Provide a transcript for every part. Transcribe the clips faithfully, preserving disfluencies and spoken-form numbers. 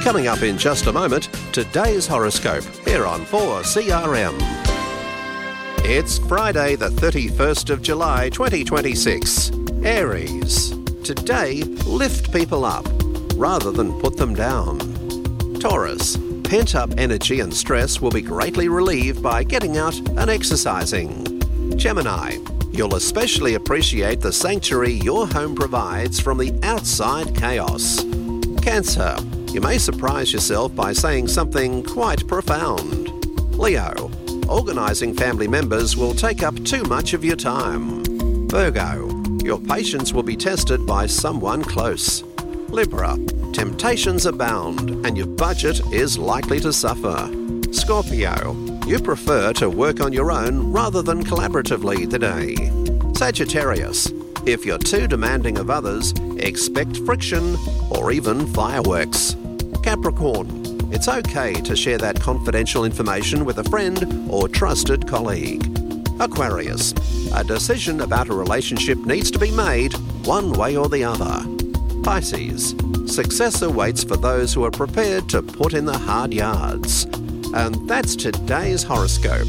Coming up in just a moment, today's horoscope here on four C R M. It's Friday the thirty-first of July twenty twenty-six. Aries. Today, lift people up rather than put them down. Taurus. Pent-up energy and stress will be greatly relieved by getting out and exercising. Gemini. You'll especially appreciate the sanctuary your home provides from the outside chaos. Cancer. You may surprise yourself by saying something quite profound. Leo. Organising family members will take up too much of your time. Virgo. Your patience will be tested by someone close. Libra. Temptations abound and your budget is likely to suffer. Scorpio. You prefer to work on your own rather than collaboratively today. Sagittarius. If you're too demanding of others, expect friction or even fireworks. Capricorn. It's okay to share that confidential information with a friend or trusted colleague. Aquarius. A decision about a relationship needs to be made one way or the other. Pisces. Success awaits for those who are prepared to put in the hard yards. And that's today's horoscope.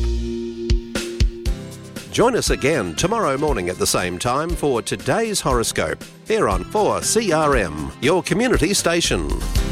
Join us again tomorrow morning at the same time for today's horoscope here on four C R M, your community station.